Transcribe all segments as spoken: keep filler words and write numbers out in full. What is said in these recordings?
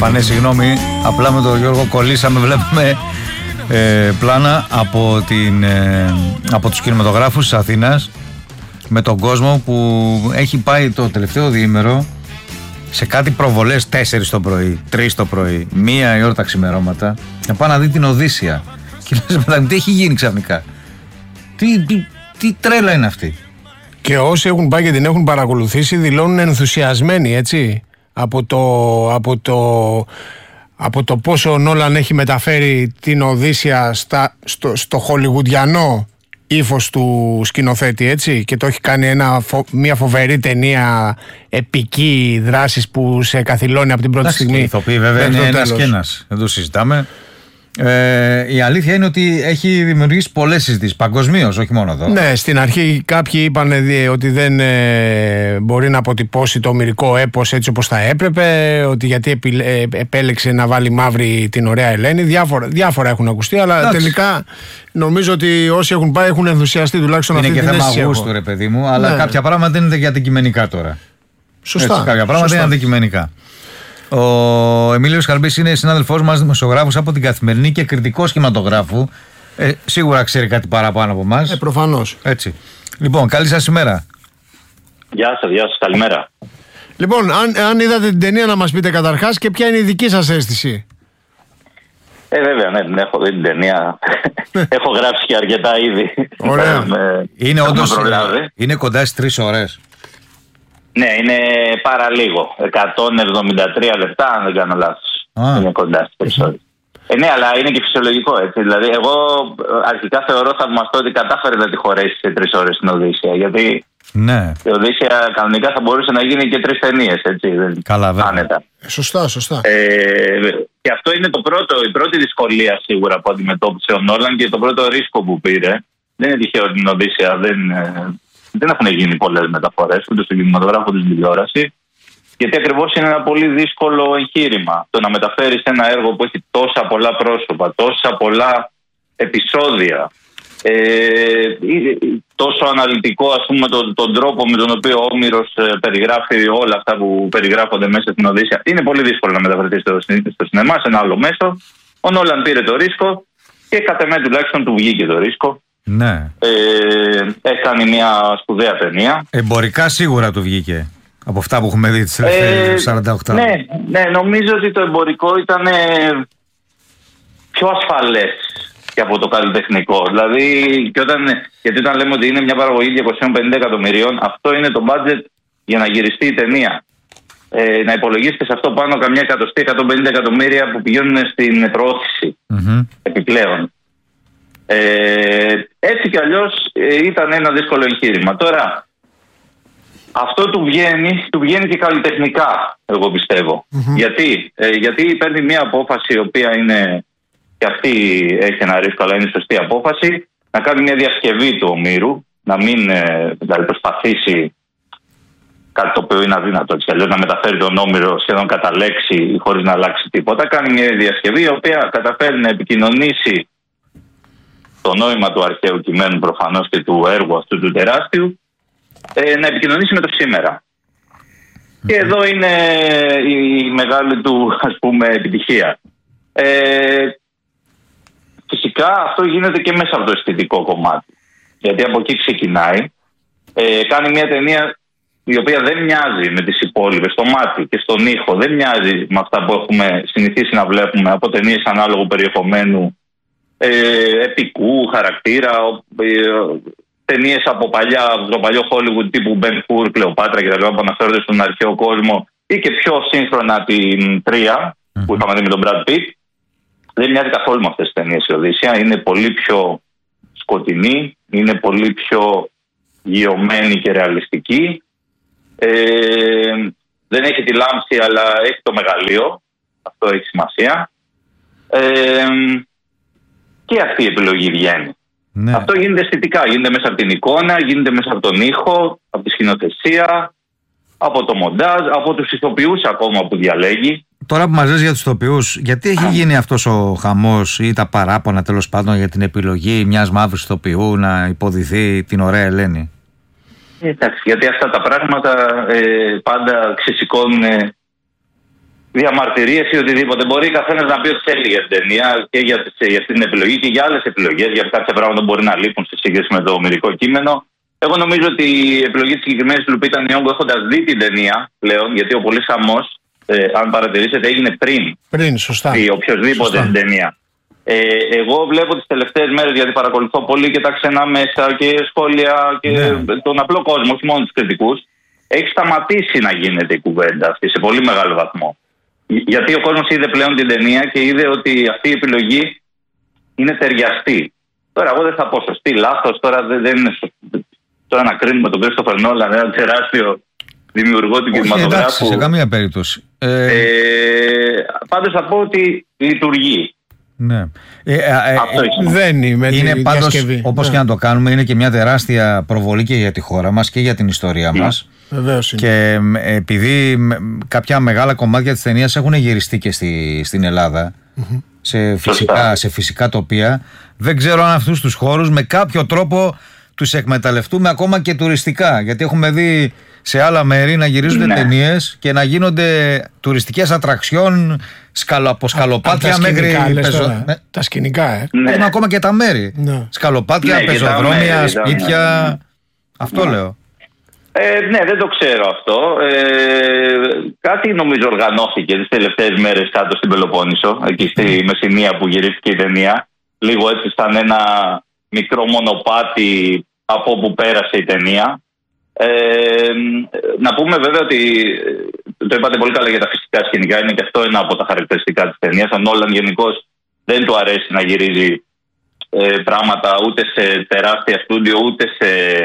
Φανέ, συγγνώμη, απλά με τον Γιώργο κολλήσαμε, βλέπουμε ε, πλάνα από, την, ε, από τους κινηματογράφους της Αθήνας με τον κόσμο που έχει πάει το τελευταίο διήμερο σε κάτι προβολές τέσσερις το πρωί, τρεις το πρωί, μία η ώρα τα ξημερώματα, να πάει να δει την Οδύσσεια. Και λες μετά, τι έχει γίνει ξαφνικά, τι, τι, τι τρέλα είναι αυτή. Και όσοι έχουν πάει και την έχουν παρακολουθήσει δηλώνουν ενθουσιασμένοι, έτσι, από το, από το, από το πόσο ο Νόλαν έχει μεταφέρει την Οδύσσεια στα, στο, στο χολιγουντιανό ύφος του σκηνοθέτη, έτσι, και το έχει κάνει ένα, φο, μια φοβερή ταινία επική δράσης που σε καθυλώνει από την πρώτη Εντάξει, στιγμή. Η ηθοποιή βέβαια είναι ένας και ένας, δεν το συζητάμε. Ε, η αλήθεια είναι ότι έχει δημιουργήσει πολλές συζητήσεις παγκοσμίως, όχι μόνο εδώ. Ναι, στην αρχή κάποιοι είπαν ότι δεν ε, μπορεί να αποτυπώσει το ομηρικό έπος έτσι όπως θα έπρεπε, ότι γιατί επι, ε, επέλεξε να βάλει μαύρη την ωραία Ελένη. Διάφορα, διάφορα έχουν ακουστεί, αλλά εντάξει, τελικά νομίζω ότι όσοι έχουν πάει έχουν ενθουσιαστεί, τουλάχιστον είναι αυτή την και αίσθηση. θέμα γούστου, ρε παιδί μου, αλλά ναι, κάποια πράγματα είναι για αντικειμενικά τώρα. Σωστά. Έτσι, κάποια πράγματα είναι αντικειμενικά. Ο Εμίλιος Χαρμπής είναι συνάδελφός μας, δημοσιογράφος από την Καθημερινή και κριτικός κινηματογράφου. Ε, σίγουρα ξέρει κάτι παραπάνω από εμάς. Ε, προφανώς. Έτσι. Λοιπόν, καλή σας ημέρα. Γεια σας, γεια σας, καλημέρα. Λοιπόν, αν, αν είδατε την ταινία, να μας πείτε καταρχάς και ποια είναι η δική σας αίσθηση. Ε, βέβαια, ναι, την έχω δει την ταινία. Έχω γράψει και αρκετά ήδη. Ωραία. με, είναι όντως, είναι κοντά στις τρεις ώρες. Ναι, είναι πάρα λίγο. εκατόν εβδομήντα τρία λεπτά, αν δεν κάνω λάθος. Ah. Είναι κοντά στις τρεις ώρες. Ε, ναι, αλλά είναι και φυσιολογικό, έτσι. Δηλαδή, εγώ αρχικά θεωρώ θαυμαστό ότι κατάφερε να τη χωρέσει σε τρεις ώρες στην Οδύσσεια. Γιατί ναι, η Οδύσσεια κανονικά θα μπορούσε να γίνει και τρεις ταινίες, έτσι. Καλά, βέβαια. Άνετα. Σωστά, σωστά. Ε, και αυτό είναι το πρώτο, η πρώτη δυσκολία σίγουρα που αντιμετώπισε ο Νόλαν και το πρώτο ρίσκο που πήρε. Δεν είναι τυχαίο ότι την Οδύσσεια δεν. Δεν έχουν γίνει πολλές μεταφορές, ούτε στον κινηματογράφο ούτε στην τηλεόραση. Γιατί ακριβώς είναι ένα πολύ δύσκολο εγχείρημα. Το να μεταφέρεις ένα έργο που έχει τόσα πολλά πρόσωπα, τόσα πολλά επεισόδια, ε, τόσο αναλυτικό, ας πούμε, τον, τον τρόπο με τον οποίο ο Όμηρος ε, περιγράφει όλα αυτά που περιγράφονται μέσα στην Οδύσσεια. Είναι πολύ δύσκολο να μεταφερθεί στο, στο σινεμά, σε ένα άλλο μέσο. Ο Νόλαν πήρε το ρίσκο και κατά μένα τουλάχιστον του βγήκε το ρίσκο. Ναι. Ε, έκανε μια σπουδαία ταινία. Εμπορικά σίγουρα του βγήκε. Από αυτά που έχουμε δει τις τελευταίες ε, σαράντα οκτώ. Ναι, ναι, νομίζω ότι το εμπορικό ήταν ε, πιο ασφαλές και από το καλλιτεχνικό. Δηλαδή, και όταν, γιατί όταν λέμε ότι είναι μια παραγωγή διακόσια πενήντα εκατομμυρίων, αυτό είναι το budget για να γυριστεί η ταινία. Ε, να υπολογίσετε σε αυτό πάνω καμιά εκατοστή, εκατόν πενήντα εκατομμύρια που πηγαίνουν στην προώθηση mm-hmm. επιπλέον. Ε, έτσι κι αλλιώς ε, ήταν ένα δύσκολο εγχείρημα. Τώρα, αυτό του βγαίνει, του βγαίνει και καλλιτεχνικά, εγώ πιστεύω. Mm-hmm. Γιατί, ε, γιατί παίρνει μια απόφαση η οποία είναι, και αυτή έχει ένα ρίσκο, αλλά είναι σωστή απόφαση, να κάνει μια διασκευή του Ομήρου, να μην ε, δηλαδή προσπαθήσει κάτι το οποίο είναι αδύνατο, έτσι, αλλιώς να μεταφέρει τον Όμηρο σχεδόν κατά λέξη χωρίς να αλλάξει τίποτα. Κάνει μια διασκευή η οποία καταφέρει να επικοινωνήσει το νόημα του αρχαίου κειμένου προφανώς και του έργου αυτού του τεράστιου, ε, να επικοινωνήσει με το σήμερα. Mm-hmm. Και εδώ είναι η μεγάλη του, ας πούμε, επιτυχία. Ε, φυσικά αυτό γίνεται και μέσα από το αισθητικό κομμάτι. Γιατί από εκεί ξεκινάει. Ε, κάνει μια ταινία η οποία δεν μοιάζει με τις υπόλοιπες, στο μάτι και στον ήχο. Δεν μοιάζει με αυτά που έχουμε συνηθίσει να βλέπουμε από ταινίες ανάλογου περιεχομένου, Ε, επικού χαρακτήρα, ε, ταινίες από παλιά, το παλιό Hollywood τύπου Ben Hur, Κλεοπάτρα κτλ. Που αναφέρονται στον αρχαίο κόσμο, ή και πιο σύγχρονα την τρία mm-hmm. που είχαμε δει με τον Brad Pitt. Δεν μοιάζει καθόλου με αυτές τις ταινίες η Οδύσσεια. Είναι πολύ πιο σκοτεινή, είναι πολύ πιο γιωμένη και ρεαλιστική. Ε, δεν έχει τη λάμψη, αλλά έχει το μεγαλείο. Αυτό έχει σημασία. Ε, Και αυτή η επιλογή βγαίνει. Ναι. Αυτό γίνεται αισθητικά. Γίνεται μέσα από την εικόνα, γίνεται μέσα από τον ήχο, από τη σκηνοθεσία, από το μοντάζ, από τους ηθοποιούς ακόμα που διαλέγει. Τώρα που μας λες για τους ηθοποιούς, γιατί έχει γίνει αυτός ο χαμός ή τα παράπονα τέλος πάντων για την επιλογή μιας μαύρης ηθοποιού να υποδηθεί την ωραία Ελένη? Εντάξει, γιατί αυτά τα πράγματα ε, πάντα ξεσηκώνουν διαμαρτυρίες ή οτιδήποτε. Μπορεί καθένας να πει ότι θέλει για την ταινία και για, για αυτή την επιλογή και για άλλες επιλογές, για κάποια πράγματα μπορεί να λείπουν σε σύγκριση με το ομηρικό κείμενο. Εγώ νομίζω ότι η επιλογή της συγκεκριμένης Λουπίτα Νιόγκο, έχοντας δει την ταινία πλέον, γιατί ο πολύς χαμός, ε, αν παρατηρήσετε, έγινε πριν. Πριν, σωστά. Ή οποιοδήποτε την ταινία. Ε, εγώ βλέπω τις τελευταίες μέρες, γιατί παρακολουθώ πολύ και τα ξένα μέσα και σχόλια και ναι. τον απλό κόσμο, όχι μόνο τους κριτικούς. Έχει σταματήσει να γίνεται η κουβέντα αυτή σε πολύ μεγάλο βαθμό. Γιατί ο κόσμος είδε πλέον την ταινία και είδε ότι αυτή η επιλογή είναι ταιριαστή. Τώρα, εγώ δεν θα πω σωστή, λάθος, τώρα δεν, δεν είναι σωστή. Τώρα να κρίνουμε τον Κρίστοφερ Νόλαν, ένα τεράστιο δημιουργό του κινηματογράφου. Εντάξει, σε καμία περίπτωση. Ε... Ε, πάντως θα πω ότι λειτουργεί. Ναι. Ε, ε, ε, Αυτό ε, δεν είναι, είναι πάντως, όπως ναι. και να το κάνουμε, είναι και μια τεράστια προβολή και για τη χώρα μας και για την ιστορία ναι. μας. Βεβαίως είναι. Και επειδή κάποια μεγάλα κομμάτια της ταινίας έχουν γυριστεί και στη, στην Ελλάδα, mm-hmm. σε, φυσικά, σε φυσικά τοπία, δεν ξέρω αν αυτούς τους χώρους με κάποιο τρόπο τους εκμεταλλευτούμε ακόμα και τουριστικά. Γιατί έχουμε δει σε άλλα μέρη να γυρίζονται ναι. ταινίες και να γίνονται τουριστικές ατραξιόν σκαλο, από σκαλοπάτια μέχρι πεζο... ναι. Τα σκηνικά, ε. Ναι. Έχουμε ακόμα και τα μέρη. Ναι. Σκαλοπάτια, ναι, πεζοδρόμια, μέρη, σπίτια. Ναι. Αυτό ναι. λέω. Ε, ναι, δεν το ξέρω αυτό. Ε, κάτι νομίζω οργανώθηκε τις τελευταίες μέρες κάτω στην Πελοπόννησο, εκεί στη Μεσσηνία που γυρίστηκε η ταινία. Λίγο έτσι σαν ένα μικρό μονοπάτι από όπου πέρασε η ταινία. Ε, να πούμε βέβαια ότι το είπατε πολύ καλά για τα φυσικά σκηνικά, είναι και αυτό ένα από τα χαρακτηριστικά της ταινίας. Ο Νόλαν γενικώς δεν του αρέσει να γυρίζει ε, πράγματα ούτε σε τεράστια στούντιο ούτε σε,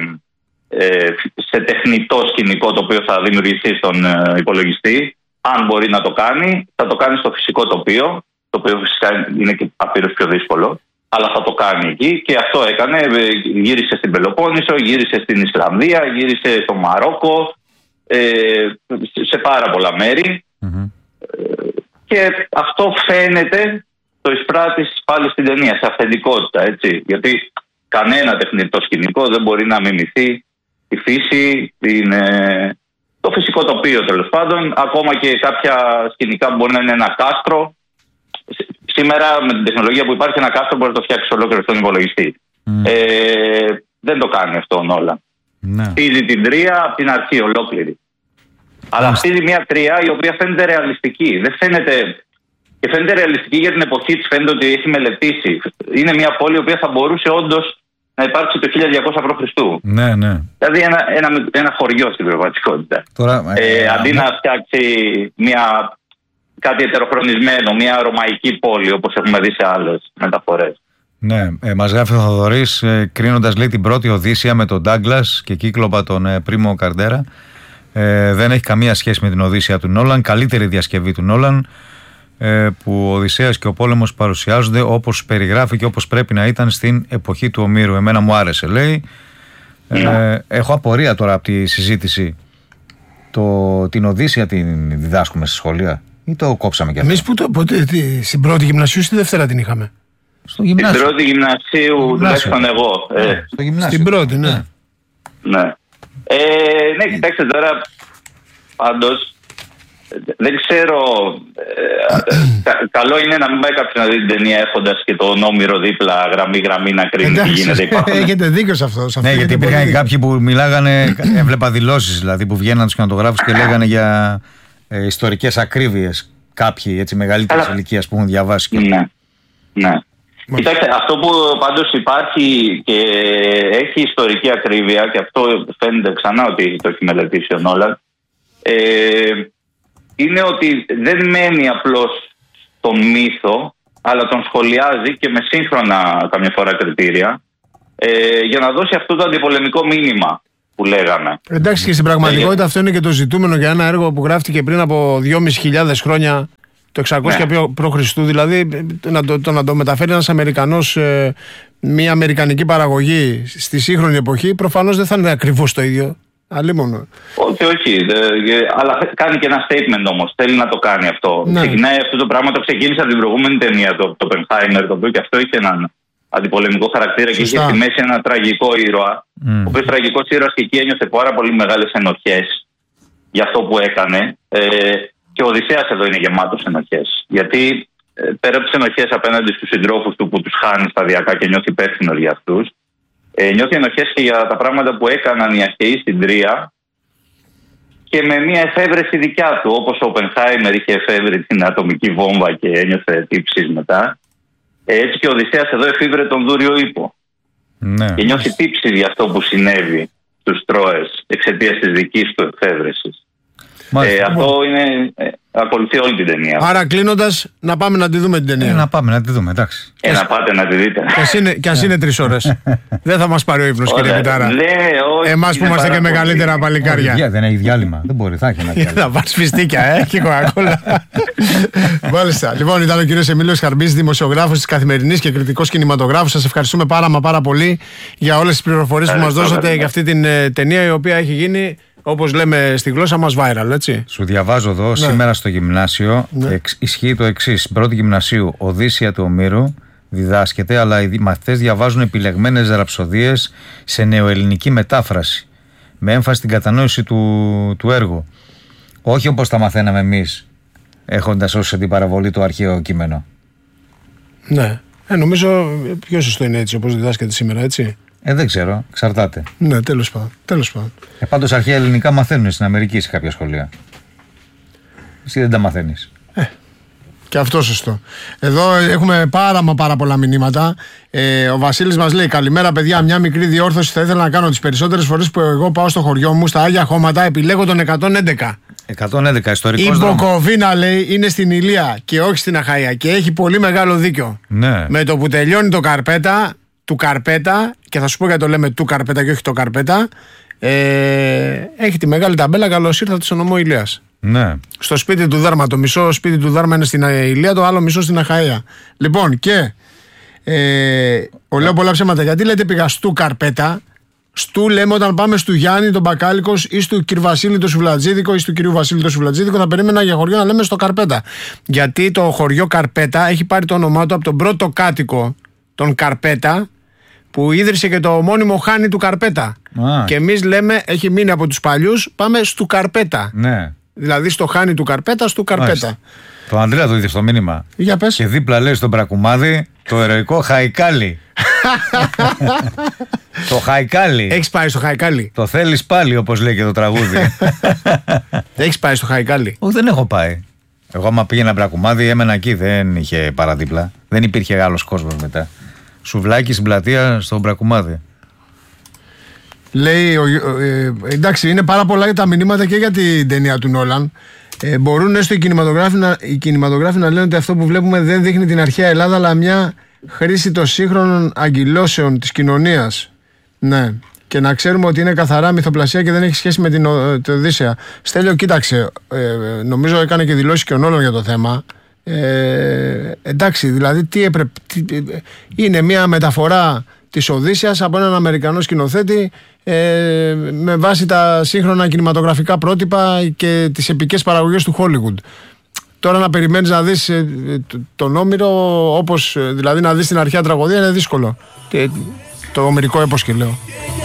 ε, σε τεχνητό σκηνικό το οποίο θα δημιουργηθεί στον ε, υπολογιστή. Αν μπορεί να το κάνει, θα το κάνει στο φυσικό τοπίο, το οποίο φυσικά είναι και απείρως πιο δύσκολο. Αλλά θα το κάνει εκεί και αυτό έκανε. Γύρισε στην Πελοπόννησο, γύρισε στην Ισλανδία, γύρισε στο Μαρόκο, ε, σε πάρα πολλά μέρη. Mm-hmm. Ε, και αυτό φαίνεται το εισπράττεις πάλι στην ταινία, σε αυθεντικότητα, έτσι. Γιατί κανένα τεχνητό σκηνικό δεν μπορεί να μιμηθεί τη φύση, την, ε, το φυσικό τοπίο τέλος πάντων. Ακόμα και κάποια σκηνικά που μπορεί να είναι ένα κάστρο. Σήμερα με την τεχνολογία που υπάρχει, ένα κάστρο μπορεί να το φτιάξει ολόκληρο στον υπολογιστή. Mm. Ε, δεν το κάνει αυτό ο Νόλαν. Χτίζει την τρία από την αρχή ολόκληρη. Mm. Αλλά χτίζει μια τρία η οποία φαίνεται ρεαλιστική. Δεν φαίνεται. Και φαίνεται ρεαλιστική για την εποχή της, φαίνεται ότι έχει μελετήσει. Είναι μια πόλη η οποία θα μπορούσε όντως να υπάρξει το χίλια διακόσια προ Χριστού. Ναι, ναι. Δηλαδή ένα, ένα, ένα χωριό στην πραγματικότητα. Τώρα, ε, ε, αντί ναι. να φτιάξει μια. Κάτι ετεροχρονισμένο, μια ρωμαϊκή πόλη όπως έχουμε δει σε άλλες μεταφορές. Ναι, ε, μας γράφει ο Θοδωρής ε, κρίνοντας λέει την πρώτη Οδύσσια με τον Ντάγκλας και κύκλοπα τον ε, Πρίμο Καρντέρα. Ε, δεν έχει καμία σχέση με την Οδύσσια του Νόλαν. Καλύτερη διασκευή του Νόλαν, ε, που ο Οδυσσέας και ο πόλεμος παρουσιάζονται όπως περιγράφει και όπως πρέπει να ήταν στην εποχή του Ομήρου. Εμένα μου άρεσε, λέει. Ε, ναι. Έχω απορία τώρα από τη συζήτηση. Το, την Οδύσσια την διδάσκουμε στη σχολεία ή το κόψαμε κι αυτό? Εμείς που το, πότε, τι, στην πρώτη γυμνασίου, στη δεύτερα την είχαμε. Στο γυμνάσιο. Στην πρώτη γυμνασίου, τουλάχιστον εγώ. Ε. Ναι, στο γυμνάσιο. Στην πρώτη, ναι. Ναι, ναι. Ε, ναι, κοιτάξτε τώρα, πάντως, δεν ξέρω, ε, κα, καλό είναι να μην πάει κάποιος να δει την ταινία έχοντας και τον Όμηρο δίπλα, γραμμή-γραμμή να κρίνει τι γίνεται. Υπάρχουν... Έχετε δίκιο σε αυτό. Σε ναι, γιατί υπήρχαν και κάποιοι που μιλάγανε, έβλεπα δηλώσεις δηλαδή, που βγαίναν τους κινηματογράφους και λέγανε για ε, ιστορικές ακρίβειες. Κάποιοι έτσι μεγαλύτερης Αλλά... ηλικίας που έχουν διαβάσει. Και... Ναι, ναι. Κοιτάξτε, αυτό που πάντως υπάρχει και έχει ιστορική ακρίβεια, και αυτό φαίνεται ξανά ότι το έχει μελετήσει ο Νόλαν, ε, είναι ότι δεν μένει απλώς στον μύθο, αλλά τον σχολιάζει και με σύγχρονα καμιά φορά κριτήρια, ε, για να δώσει αυτό το αντιπολεμικό μήνυμα που λέγαμε. Εντάξει, και στην πραγματικότητα αυτό είναι και το ζητούμενο για ένα έργο που γράφτηκε πριν από δυόμισι χιλιάδες χρόνια, το εξακόσια ναι. π.Χ. Δηλαδή να το, το, να το μεταφέρει ένας Αμερικανός, ε, μια αμερικανική παραγωγή στη σύγχρονη εποχή, προφανώς δεν θα είναι ακριβώς το ίδιο. Αλλήμονο. Όχι, όχι. Ε, αλλά κάνει και ένα statement όμως. Θέλει να το κάνει αυτό. Ναι. Ξεκινάει αυτό το πράγμα, το ξεκίνησε από την προηγούμενη ταινία, το, το Oppenheimer, το οποίο και αυτό είχε έναν αντιπολεμικό χαρακτήρα. Σωστά. Και είχε στη μέση ένα τραγικό ήρωα. Mm. Ο οποίος τραγικός ήρωας και εκεί ένιωθε πάρα πολύ μεγάλες ενοχές για αυτό που έκανε. Ε, και ο Οδυσσέας εδώ είναι γεμάτος ενοχές. Γιατί ε, πέρα από τις ενοχές απέναντι στους συντρόφους του που τους χάνει σταδιακά και νιώθει υπεύθυνος για αυτούς, ε, νιώθει ενοχές και για τα πράγματα που έκαναν οι αρχαίοι στην Τρία και με μια εφεύρεση δικιά του. Όπως ο Οπενχάιμερ είχε εφεύρει την ατομική βόμβα και ένιωθε τύψεις μετά. Ε, έτσι και ο Οδυσσέας εδώ εφήβρε τον Δούριο Ύπο. Ναι. Και νιώθει τύψεις για αυτό που συνέβη στους Τρόες εξαιτίας της δικής του εφεύρεσης. Ε, αυτό είναι, ε, ακολουθεί όλη την ταινία. Άρα κλείνοντας, να πάμε να τη δούμε την ταινία. Ε, να πάμε να τη δούμε, εντάξει. Ε, να πάτε να τη δείτε. Και ας είναι τρεις ώρες. Δεν θα μας πάρει ο ύπνος, κύριε Μητάρα. Εμάς που είμαστε και μεγαλύτερα παλικάρια. Όχι, δεν έχει διάλειμμα. Δεν μπορεί, θα έχει ένα διάλειμμα. Θα πάρει φιστίκια, ε, και κοκακόλα. Μάλιστα. Λοιπόν, ήταν ο κύριος Εμίλιος Χαρμπής, δημοσιογράφος της Καθημερινής και κριτικός κινηματογράφου. Σας ευχαριστούμε πάρα μα πάρα πολύ για όλες τις πληροφορίες που μας δώσατε για αυτή την ταινία, η οποία έχει γίνει, όπως λέμε στη γλώσσα μας, viral, έτσι. Σου διαβάζω εδώ, ναι. Σήμερα στο γυμνάσιο, ναι. εξ, ισχύει το εξής. Πρώτη γυμνασίου, Οδύσσια του Ομήρου, διδάσκεται, αλλά οι μαθητές διαβάζουν επιλεγμένες ραψοδίες σε νεοελληνική μετάφραση, με έμφαση στην κατανόηση του, του έργου. Όχι όπως τα μαθαίναμε εμείς, έχοντας ως αντιπαραβολή το αρχαίο κείμενο. Ναι, ε, νομίζω πιο σωστό είναι έτσι, όπως διδάσκεται σήμερα, έτσι. Ε, δεν ξέρω, εξαρτάται. Ναι, τέλος πάντων. Τέλος πάντων. Ε, πάντως αρχαία ελληνικά μαθαίνουν στην Αμερική σε κάποια σχολεία. Εσύ δεν τα μαθαίνεις. Ε, και αυτό σωστό. Εδώ έχουμε πάρα μα πάρα πολλά μηνύματα. Ε, ο Βασίλης μας λέει: καλημέρα, παιδιά. Μια μικρή διόρθωση θα ήθελα να κάνω. Τις περισσότερες φορές που εγώ πάω στο χωριό μου, στα Άγια Χώματα, επιλέγω τον εκατόν έντεκα. εκατόν έντεκα, ιστορικός η δρόμος. Μποκοβίνα, λέει, είναι στην Ηλία και όχι στην Αχαΐα. Και έχει πολύ μεγάλο δίκιο. Ναι. Με το που τελειώνει το Καρπέτα, του Καρπέτα, και θα σου πω γιατί το λέμε του Καρπέτα και όχι το Καρπέτα, ε, έχει τη μεγάλη ταμπέλα «Καλώς ήρθατε στο νομό Ηλίας». Ναι. Στο σπίτι του Δάρμα. Το μισό σπίτι του Δάρμα είναι στην Ηλία, το άλλο μισό στην Αχαΐα. Λοιπόν, και ε, ο λέω πολλά ψέματα. Γιατί λέτε πήγα στου Καρπέτα? Στου λέμε όταν πάμε στου Γιάννη τον Μπακάλικος ή στου κ. Βασίλη το Σουβλατζίδικο ή στου κ. Βασίλη το Σουβλατζίδικο. Θα περίμενα για χωριό να λέμε στο Καρπέτα. Γιατί το χωριό Καρπέτα έχει πάρει το όνομά του από τον πρώτο κάτοικο, τον Καρπέτα, που ίδρυσε και το ομώνυμο Χάνι του Καρπέτα. Α. Και εμείς λέμε, έχει μείνει από τους παλιούς, πάμε στου Καρπέτα. Ναι. Δηλαδή στο Χάνι του Καρπέτα, στου Καρπέτα. Μάλιστα. Το Ανδρέα το είδε στο μήνυμα. Για πες. Και δίπλα λέει στον Μπρακουμάδη το ερωικό Χαϊκάλι. Το Χαϊκάλι. Έχεις πάει στο Χαϊκάλι? Το θέλεις πάλι, όπως λέει και το τραγούδι. Έχεις πάει στο Χαϊκάλι? Όχι, δεν έχω πάει. Εγώ άμα πήγαινα Μπρακουμάδη έμενα εκεί, δεν είχε παραδίπλα. Δεν υπήρχε άλλος κόσμος μετά. Σουβλάκι στην πλατεία στο Μπρακουμάδι. Λέει, ο, ε, εντάξει, είναι πάρα πολλά τα μηνύματα και για την ταινία του Νόλαν. Ε, μπορούν έστω οι κινηματογράφοι, να, οι κινηματογράφοι να λένε ότι αυτό που βλέπουμε δεν δείχνει την αρχαία Ελλάδα, αλλά μια χρήση των σύγχρονων αγκυλώσεων της κοινωνίας. Ναι. Και να ξέρουμε ότι είναι καθαρά μυθοπλασία και δεν έχει σχέση με την Οδύσσεια. Στέλιο, κοίταξε, ε, νομίζω έκανε και δηλώσει και ο Νόλαν για το θέμα. Ε, εντάξει, δηλαδή τι έπρεπε, τι, είναι μια μεταφορά της Οδύσσειας από έναν Αμερικανό σκηνοθέτη ε, με βάση τα σύγχρονα κινηματογραφικά πρότυπα και τις επικές παραγωγές του Hollywood. Τώρα να περιμένεις να δεις ε, τον Όμηρο, όπως δηλαδή να δεις την αρχαία τραγωδία, είναι δύσκολο. Και, το ομηρικό έπος και λέω.